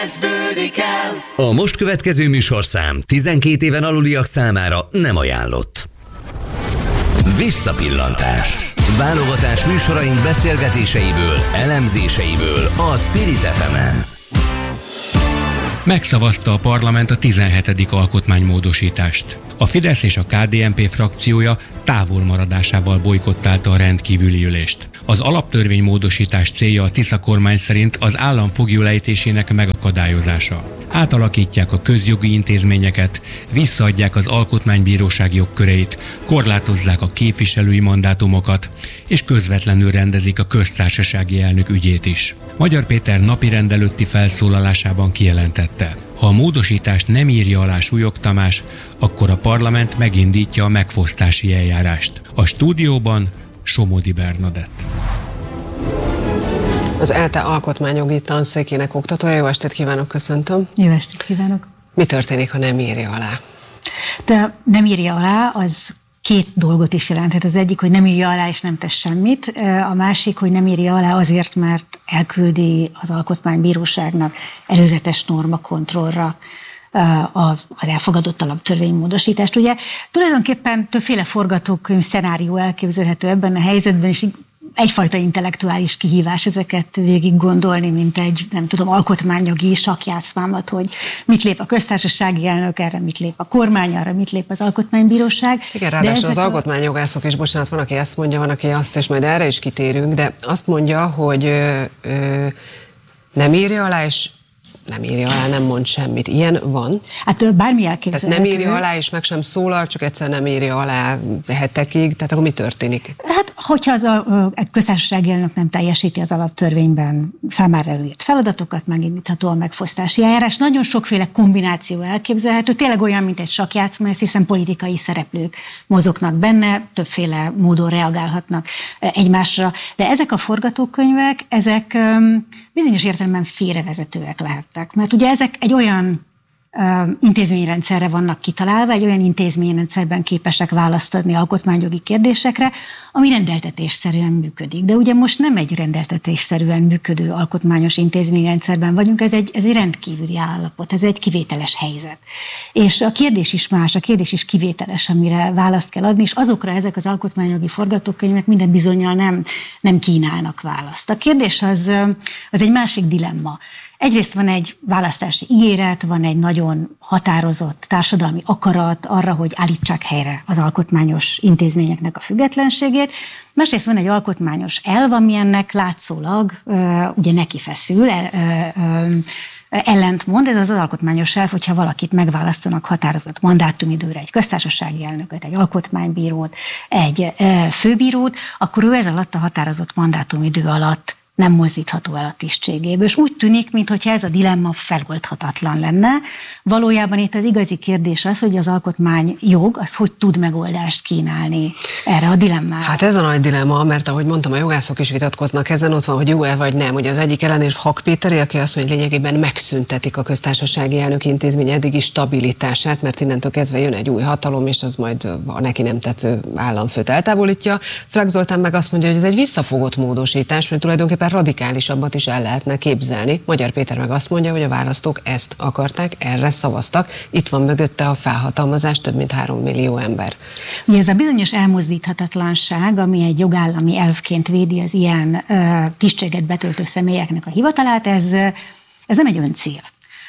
Kezdődik el. A most következő műsorszám 12 éven aluliak számára nem ajánlott. Visszapillantás. Válogatás műsoraink beszélgetéseiből, elemzéseiből a Spirit FM-en. Megszavazta a parlament a 17. alkotmánymódosítást. A Fidesz és a KDNP frakciója távolmaradásával bojkottálta a rendkívüli ülést. Az alaptörvénymódosítás célja a Tisza kormány szerint az állam foglyulejtésének megakadályozása. Átalakítják a közjogi intézményeket, visszaadják az alkotmánybíróság jogköreit, korlátozzák a képviselői mandátumokat, és közvetlenül rendezik a köztársasági elnök ügyét is. Magyar Péter napirend előtti felszólalásában kijelentette: ha a módosítást nem írja alá Súlyog Tamás, akkor a parlament megindítja a megfosztási eljárást. A stúdióban Somodi Bernadett. Az ELTE alkotmányjogi tanszékének oktatója. Jó estét kívánok, köszöntöm. Jó estét kívánok. Mi történik, ha nem írja alá? De nem írja alá, az két dolgot is jelenthet. Az egyik, hogy nem írja alá és nem tesz semmit. A másik, hogy nem írja alá azért, mert elküldi az alkotmánybíróságnak előzetes normakontrollra az elfogadott alaptörvénymódosítást. Ugye tulajdonképpen többféle forgatókönyv, szenárió elképzelhető ebben a helyzetben, és egyfajta intellektuális kihívás ezeket végig gondolni, mint egy, nem tudom, alkotmányjogi sakkjátszmámat, hogy mit lép a köztársasági elnök erre, mit lép a kormány arra, mit lép az alkotmánybíróság. Igen, ráadásul az alkotmányjogászok is, bocsánat, van, aki ezt mondja, van, aki azt, és majd erre is kitérünk, de azt mondja, hogy nem írja alá, és nem írja alá, nem mond semmit. Ilyen van? Hát bármi elképzelhető. Tehát nem írja alá, és meg sem szólal, csak egyszer nem írja alá hetekig, tehát akkor mi történik? Hát, hogyha az a köztársasági elnök nem teljesíti az alaptörvényben számára előírt feladatokat, megindítható a megfosztási eljárás. Nagyon sokféle kombináció elképzelhető, tényleg olyan, mint egy sakkjátszma, hiszen politikai szereplők mozognak benne, többféle módon reagálhatnak egymásra, de ezek a forgatókönyvek, ezek bizonyos értelemben félrevezetőek lehettek. Mert ugye ezek egy olyan intézményrendszerre vannak kitalálva, egy olyan intézményrendszerben képesek választ adni alkotmányjogi kérdésekre, ami rendeltetésszerűen működik. De ugye most nem egy rendeltetésszerűen működő alkotmányos intézményrendszerben vagyunk, ez egy rendkívüli állapot, ez egy kivételes helyzet. És a kérdés is más, a kérdés is kivételes, amire választ kell adni, és azokra ezek az alkotmányjogi forgatókönyvek minden bizonnyal nem kínálnak választ. A kérdés az egy másik dilemma. Egyrészt van egy választási ígéret, van egy nagyon határozott társadalmi akarat arra, hogy állítsák helyre az alkotmányos intézményeknek a függetlenségét. Másrészt van egy alkotmányos elv, ami ennek látszólag ugye neki feszül, ellentmond, ez az alkotmányos elv, hogyha valakit megválasztanak határozott mandátumidőre, egy köztársasági elnököt, egy alkotmánybírót, egy főbírót, akkor ő ez alatt a határozott mandátumidő alatt nem mozdítható el a tisztségéből. És úgy tűnik, mintha ez a dilemma feloldhatatlan lenne. Valójában itt az igazi kérdés az, hogy az alkotmányjog az hogy tud megoldást kínálni erre a dilemmára. Hát ez a nagy dilemma, mert ahogy mondtam, a jogászok is vitatkoznak ezen, ott van, hogy jó-e vagy nem. Ugye az egyik ellenérv Hak Péteré, aki azt mondja, hogy lényegében megszüntetik a köztársasági elnök intézmény eddigi stabilitását, mert innentől kezdve jön egy új hatalom, és az majd a neki nem tetsző államfőt eltávolítja. Flák Zoltán meg azt mondja, hogy ez egy visszafogott módosítás, mert tulajdonképpen radikálisabbat is el lehetne képzelni. Magyar Péter meg azt mondja, hogy a választók ezt akarták, erre szavaztak. Itt van mögötte a felhatalmazás, több mint 3 millió ember. Ugye ez a bizonyos elmozdíthatatlanság, ami egy jogállami elvként védi az ilyen tisztséget betöltő személyeknek a hivatalát, ez nem egy öncél.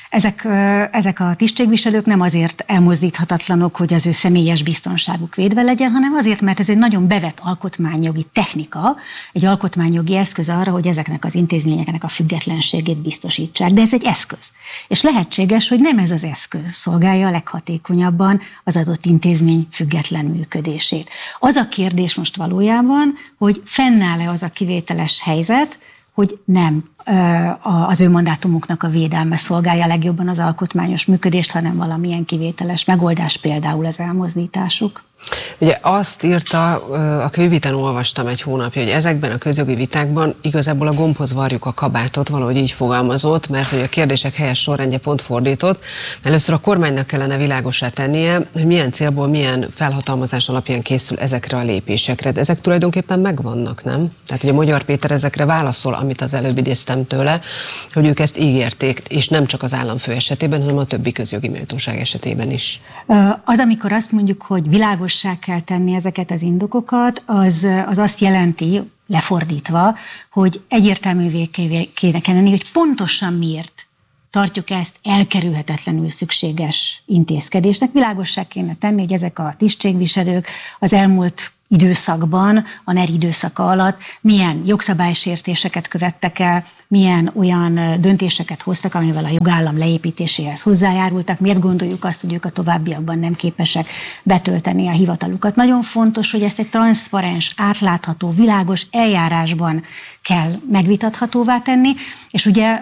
Ezek a tisztségviselők nem azért elmozdíthatatlanok, hogy az ő személyes biztonságuk védve legyen, hanem azért, mert ez egy nagyon bevett alkotmányjogi technika, egy alkotmányjogi eszköz arra, hogy ezeknek az intézményeknek a függetlenségét biztosítsák. De ez egy eszköz. És lehetséges, hogy nem ez az eszköz szolgálja a leghatékonyabban az adott intézmény független működését. Az a kérdés most valójában, hogy fennáll-e az a kivételes helyzet, hogy nem az ő mandátumuknak a védelme szolgálja legjobban az alkotmányos működést, hanem valamilyen kivételes megoldás, például az elmozdításuk. Ugye azt írta, a Kőviten olvastam egy hónapja, hogy ezekben a közjogi vitákban igazából a gombhoz varjuk a kabátot, valahogy így fogalmazott, mert hogy a kérdések helyes sorrendje pont fordított. Először a kormánynak kellene világossá tennie, hogy milyen célból, milyen felhatalmazás alapján készül ezekre a lépésekre. De ezek tulajdonképpen megvannak, nem? Tehát ugye Magyar Péter ezekre válaszol, amit az előbb idéztem kérdeztem tőle, hogy ők ezt ígérték, és nem csak az államfő esetében, hanem a többi közjogi méltóság esetében is. Az, amikor azt mondjuk, hogy világossá kell tenni ezeket az indokokat, az azt jelenti, lefordítva, hogy egyértelművé kéne tenni, hogy pontosan miért tartjuk ezt elkerülhetetlenül szükséges intézkedésnek. Világossá kéne tenni, hogy ezek a tisztségviselők az elmúlt időszakban, a NER időszaka alatt milyen jogszabálysértéseket követtek el, milyen olyan döntéseket hoztak, amivel a jogállam leépítéséhez hozzájárultak, miért gondoljuk azt, hogy ők a továbbiakban nem képesek betölteni a hivatalukat. Nagyon fontos, hogy ezt egy transzparens, átlátható, világos eljárásban kell megvitathatóvá tenni, és ugye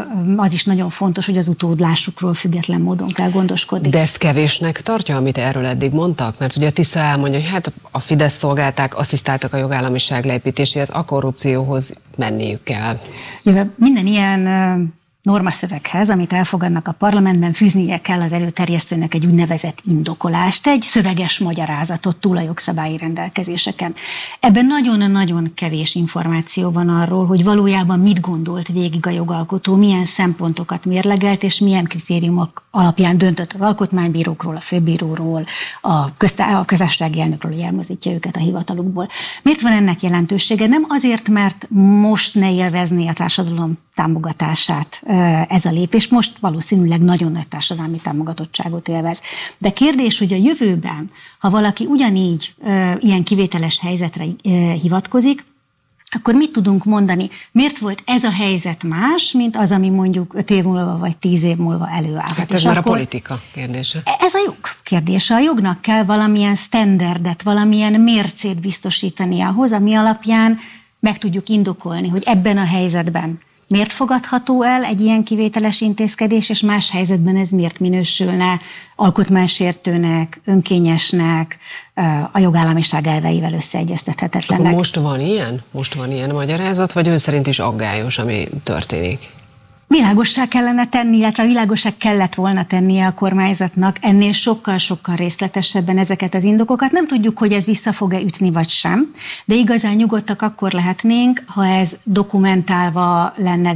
az is nagyon fontos, hogy az utódlásukról független módon kell gondoskodni. De ezt kevésnek tartja, amit erről eddig mondtak? Mert ugye a Tisza elmondja, hogy hát a Fidesz szolgálták, asszisztáltak a jogállamiság leépítéséhez, a korrupcióhoz menniük kell. Minden ilyen normaszöveghez, amit elfogadnak a parlamentben, fűznie kell az előterjesztőnek egy úgynevezett indokolást, egy szöveges magyarázatot túl a jogszabályi rendelkezéseken. Ebben nagyon-nagyon kevés információ van arról, hogy valójában mit gondolt végig a jogalkotó, milyen szempontokat mérlegelt, és milyen kritériumok alapján döntött az alkotmánybírókról, a főbíróról, a köztársasági elnökről, hogy elmozdítja őket a hivatalukból. Miért van ennek jelentősége? Nem azért, mert most ne élvezné a társadalom támogatását ez a lépés. Most valószínűleg nagyon nagy társadalmi támogatottságot élvez. De kérdés, hogy a jövőben, ha valaki ugyanígy ilyen kivételes helyzetre hivatkozik, akkor mit tudunk mondani? Miért volt ez a helyzet más, mint az, ami mondjuk 5 év múlva vagy 10 év múlva előállhat? Hát ez már a politika kérdése. Ez a jog kérdése. A jognak kell valamilyen standardet, valamilyen mércét biztosítani ahhoz, ami alapján meg tudjuk indokolni, hogy ebben a helyzetben miért fogadható el egy ilyen kivételes intézkedés, és más helyzetben ez miért minősülne alkotmánysértőnek, önkényesnek, a jogállamiság elveivel összeegyeztethetetlennek. Most van ilyen? Most van ilyen magyarázat, vagy ön szerint is aggályos, ami történik? Világossá kellene tenni, illetve világossá kellett volna tennie a kormányzatnak ennél sokkal-sokkal részletesebben ezeket az indokokat. Nem tudjuk, hogy ez vissza fog-e ütni, vagy sem, de igazán nyugodtak akkor lehetnénk, ha ez dokumentálva lenne,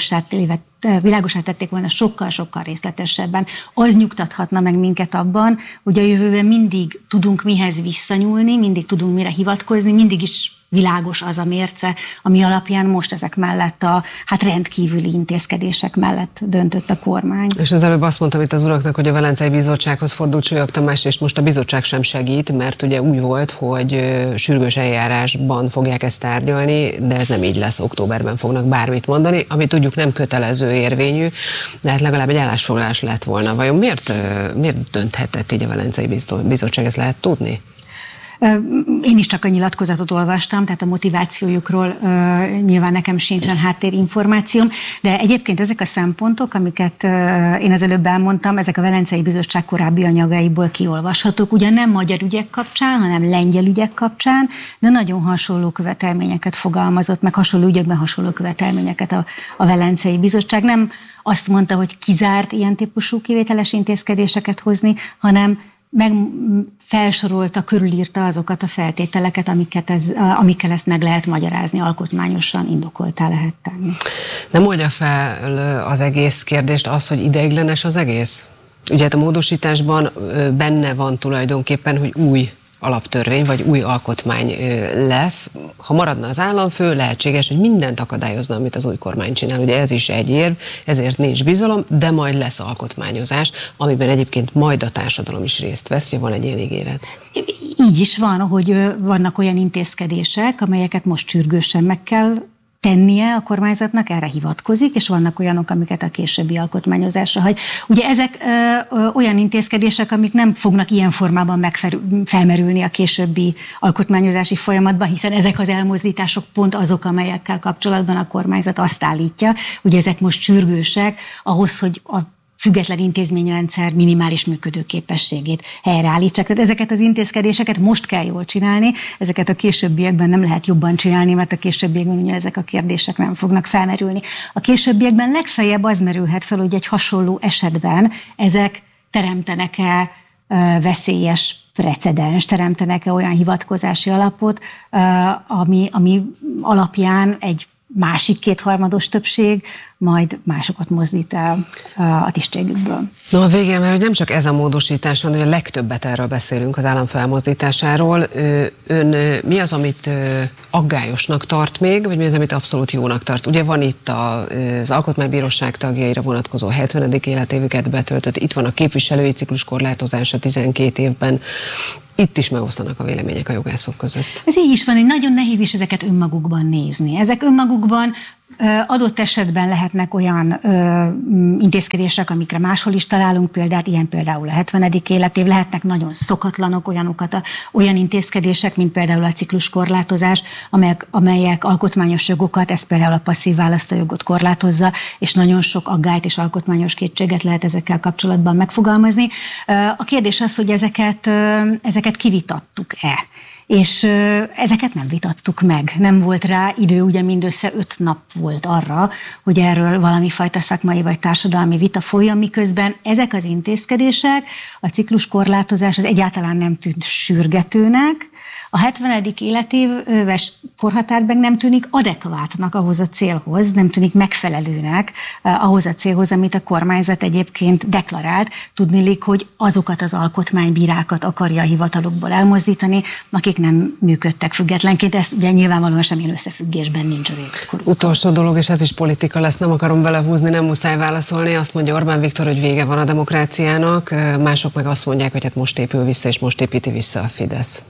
világossá tették volna sokkal-sokkal részletesebben. Az nyugtathatna meg minket abban, hogy a jövőben mindig tudunk mihez visszanyúlni, mindig tudunk mire hivatkozni, mindig is világos az a mérce, ami alapján most ezek mellett a rendkívüli intézkedések mellett döntött a kormány. És az előbb azt mondtam itt az uraknak, hogy a Velencei Bizottsághoz fordult Sólyog Tamás, és most a bizottság sem segít, mert ugye úgy volt, hogy sürgős eljárásban fogják ezt tárgyalni, de ez nem így lesz, októberben fognak bármit mondani, ami tudjuk nem kötelező érvényű, de hát legalább egy állásfoglalás lett volna. Vajon miért dönthetett így a Velencei Bizottság, ezt lehet tudni? Én is csak a nyilatkozatot olvastam, tehát a motivációjukról nyilván nekem sincsen háttérinformációm, de egyébként ezek a szempontok, amiket én az előbb elmondtam, ezek a Velencei Bizottság korábbi anyagaiból kiolvashatók, ugyan nem magyar ügyek kapcsán, hanem lengyel ügyek kapcsán, de nagyon hasonló követelményeket fogalmazott, meg hasonló ügyekben hasonló követelményeket a Velencei Bizottság. Nem azt mondta, hogy kizárt ilyen típusú kivételes intézkedéseket hozni, hanem felsorolta, körülírta azokat a feltételeket, amikkel ezt meg lehet magyarázni, alkotmányosan indokoltá lehet tenni. Nem oldja fel az egész kérdést az, hogy ideiglenes az egész? Ugye hát a módosításban benne van tulajdonképpen, hogy új alaptörvény vagy új alkotmány lesz. Ha maradna az államfő, lehetséges, hogy mindent akadályozna, amit az új kormány csinál. Ugye ez is egy érv, ezért nincs bizalom, de majd lesz alkotmányozás, amiben egyébként majd a társadalom is részt vesz, hogy van egy ilyen ígéret. Így is van, hogy vannak olyan intézkedések, amelyeket most sürgősen meg kell tennie a kormányzatnak, erre hivatkozik, és vannak olyanok, amiket a későbbi alkotmányozásra hagy. Ugye ezek olyan intézkedések, amik nem fognak ilyen formában felmerülni a későbbi alkotmányozási folyamatban, hiszen ezek az elmozdítások pont azok, amelyekkel kapcsolatban a kormányzat azt állítja, hogy ezek most sürgősek ahhoz, hogy a független intézményrendszer minimális működőképességét helyreállítsák. Tehát ezeket az intézkedéseket most kell jól csinálni, ezeket a későbbiekben nem lehet jobban csinálni, mert a későbbiekben ugye ezek a kérdések nem fognak felmerülni. A későbbiekben legfeljebb az merülhet fel, hogy egy hasonló esetben ezek teremtenek-e veszélyes precedens, teremtenek-e olyan hivatkozási alapot, ami alapján egy másik kétharmados többség majd másokat mozdít el a tisztségükből. No, a végén, mert nem csak ez a módosítás van, hogy a legtöbbet erről beszélünk, az állam felmozdításáról. Ön mi az, amit aggályosnak tart még, vagy mi az, amit abszolút jónak tart? Ugye van itt az Alkotmánybíróság tagjaira vonatkozó 70. életévüket betöltött, itt van a képviselői ciklus korlátozása 12 évben. Itt is megosztanak a vélemények a jogászok között. Ez így is van, hogy nagyon nehéz is ezeket önmagukban nézni. Ezek önmagukban adott esetben lehetnek olyan intézkedések, amikre máshol is találunk példát, ilyen például a 70. életév, lehetnek nagyon szokatlanok olyan intézkedések, mint például a cikluskorlátozás, amelyek alkotmányos jogokat, ez például a passzív választójogot korlátozza, és nagyon sok aggályt és alkotmányos kétséget lehet ezekkel kapcsolatban megfogalmazni. A kérdés az, hogy ezeket kivitattuk-e? És ezeket nem vitattuk meg. Nem volt rá idő, ugye mindössze 5 nap volt arra, hogy erről valami fajta szakmai vagy társadalmi vita folyjon, miközben ezek az intézkedések, a cikluskorlátozás az egyáltalán nem tűnt sürgetőnek, a 70. életéves korhatárt meg nem tűnik adekvátnak ahhoz a célhoz, nem tűnik megfelelőnek ahhoz a célhoz, amit a kormányzat egyébként deklarált. Tudniillik, hogy azokat az alkotmánybírákat akarja a hivatalukból elmozdítani, akik nem működtek függetlenként. Ez ugye nyilvánvalóan semmilyen összefüggésben nincs az életkorúkkal. Utolsó dolog, és ez is politika lesz, nem akarom belehúzni, nem muszáj válaszolni. Azt mondja Orbán Viktor, hogy vége van a demokráciának, mások meg azt mondják, hogy hát most épül vissza, és most építi vissza a Fidesz.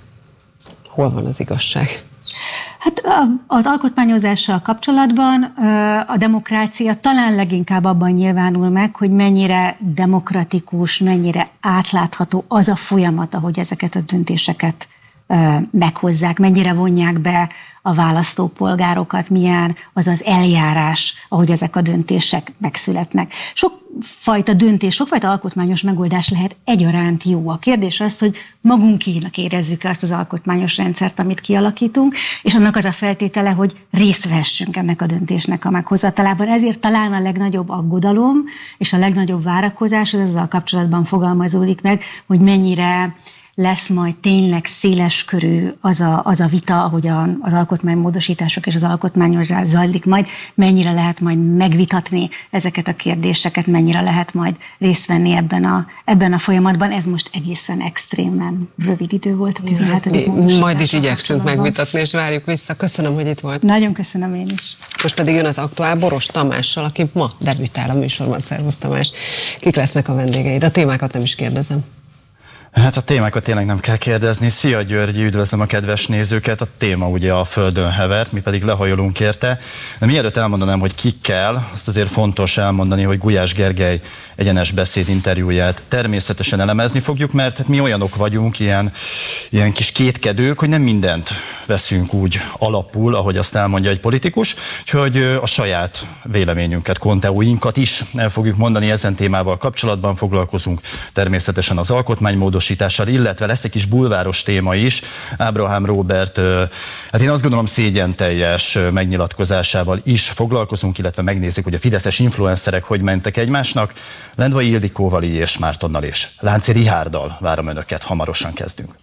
Hol van az igazság? Hát az alkotmányozással kapcsolatban a demokrácia talán leginkább abban nyilvánul meg, hogy mennyire demokratikus, mennyire átlátható az a folyamat, ahogy ezeket a döntéseket meghozzák, mennyire vonják be a választópolgárokat, milyen az az eljárás, ahogy ezek a döntések megszületnek. Sokfajta döntés, sokfajta alkotmányos megoldás lehet egyaránt jó. A kérdés az, hogy magunkénak érezzük azt az alkotmányos rendszert, amit kialakítunk, és annak az a feltétele, hogy részt vehessünk ennek a döntésnek a meghozatalában. Ezért talán a legnagyobb aggodalom és a legnagyobb várakozás az azzal kapcsolatban fogalmazódik meg, hogy mennyire lesz majd tényleg széles körű az a vita, ahogy az alkotmánymódosítások és az alkotmányozás zajlik majd, mennyire lehet majd megvitatni ezeket a kérdéseket, mennyire lehet majd részt venni ebben a folyamatban. Ez most egészen extrémen rövid idő volt a 17. Majd itt igyekszünk megvitatni, és várjuk vissza. Köszönöm, hogy itt volt. Nagyon köszönöm én is. Most pedig jön az aktuál Boros Tamással, aki ma debütál a műsorban. Szervusz Tamás. Kik lesznek a vendégeid? A témákat nem is kérdezem. Hát a témákat tényleg nem kell kérdezni. Szia Györgyi, üdvözlöm a kedves nézőket. A téma ugye a földön hevert, mi pedig lehajolunk érte. De mielőtt elmondanám, hogy kikkel, azt azért fontos elmondani, hogy Gulyás Gergely Egyenes Beszéd interjúját természetesen elemezni fogjuk, mert hát mi olyanok vagyunk, ilyen kis kétkedők, hogy nem mindent veszünk úgy alapul, ahogy azt elmondja egy politikus, úgyhogy a saját véleményünket, konteóinkat is el fogjuk mondani ezen témával kapcsolatban, foglalkozunk természetesen az alkotmánymódosítással, illetve lesz egy kis bulváros téma is, Ábrahám Róbert, hát én azt gondolom szégyenteljes megnyilatkozásával is foglalkozunk, illetve megnézzük, hogy a fideszes influencerek hogy mentek egymásnak. Lendvai Ildikóval és Mártonnal és Lánci Richárddal várom önöket, hamarosan kezdünk.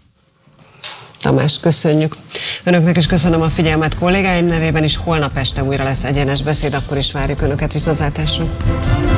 Tamás, köszönjük. Önöknek is köszönöm a figyelmet kollégáim nevében is. Holnap este újra lesz Egyenes Beszéd, akkor is várjuk önöket, viszontlátásra.